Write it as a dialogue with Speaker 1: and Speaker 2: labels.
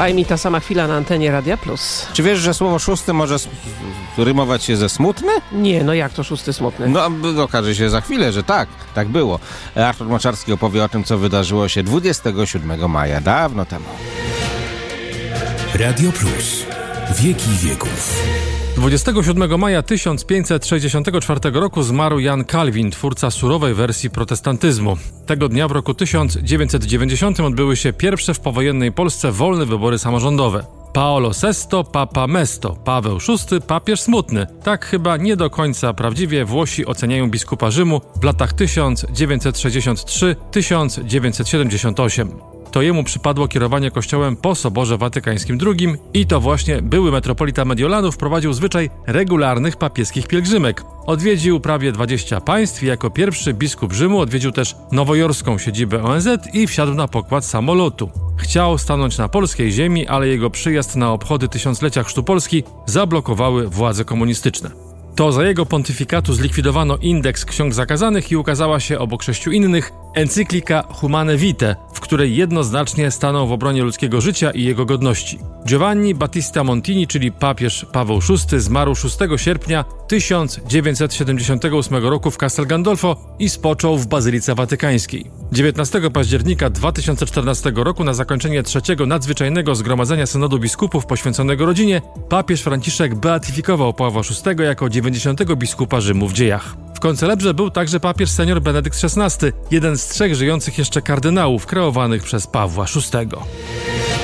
Speaker 1: Trwa mi ta sama chwila na antenie Radia Plus.
Speaker 2: Czy wiesz, że słowo szósty może rymować się ze smutny?
Speaker 1: Nie, no jak to szósty smutny?
Speaker 2: No, okaże się za chwilę, że tak było. Artur Moczarski opowie o tym, co wydarzyło się 27 maja, dawno temu.
Speaker 3: Radio Plus. Wieki wieków.
Speaker 4: 27 maja 1564 roku zmarł Jan Kalwin, twórca surowej wersji protestantyzmu. Tego dnia w roku 1990 odbyły się pierwsze w powojennej Polsce wolne wybory samorządowe. Paolo VI, Papa Mesto, Paweł VI, papież smutny. Tak chyba nie do końca prawdziwie Włosi oceniają biskupa Rzymu w latach 1963-1978. To jemu przypadło kierowanie kościołem po Soborze Watykańskim II i to właśnie były metropolita Mediolanu wprowadził zwyczaj regularnych papieskich pielgrzymek. Odwiedził prawie 20 państw i jako pierwszy biskup Rzymu odwiedził też nowojorską siedzibę ONZ i wsiadł na pokład samolotu. Chciał stanąć na polskiej ziemi, ale jego przyjazd na obchody tysiąclecia chrztu Polski zablokowały władze komunistyczne. To za jego pontyfikatu zlikwidowano indeks ksiąg zakazanych i ukazała się obok 6 innych encyklika Humane Vitae, w której jednoznacznie stanął w obronie ludzkiego życia i jego godności. Giovanni Battista Montini, czyli papież Paweł VI, zmarł 6 sierpnia 1978 roku w Castel Gandolfo i spoczął w Bazylice Watykańskiej. 19 października 2014 roku na zakończenie trzeciego nadzwyczajnego zgromadzenia synodu biskupów poświęconego rodzinie papież Franciszek beatyfikował Pawła VI jako 90. biskupa Rzymu w dziejach. W koncelebrze był także papież senior Benedykt XVI, jeden z 3 żyjących jeszcze kardynałów kreowanych przez Pawła VI.